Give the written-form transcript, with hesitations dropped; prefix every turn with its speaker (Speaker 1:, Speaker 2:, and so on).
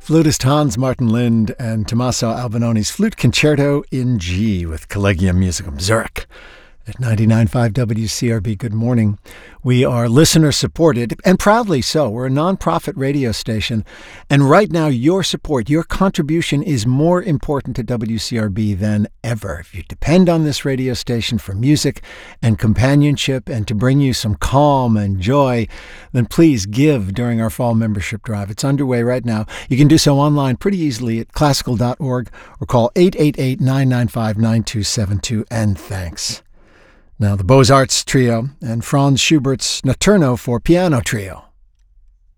Speaker 1: Flutist Hans Martin Lind and Tommaso Albinoni's Flute Concerto in G with Collegium Musicum Zurich. At 99.5 WCRB, good morning. We are listener-supported, and proudly so. We're a non-profit radio station, and right now your support, your contribution is more important to WCRB than ever. If you depend on this radio station for music and companionship and to bring you some calm and joy, then please give during our fall membership drive. It's underway right now. You can do so online pretty easily at classical.org or call 888-995-9272, and thanks. Now the Beaux-Arts Trio and Franz Schubert's Notturno for Piano Trio.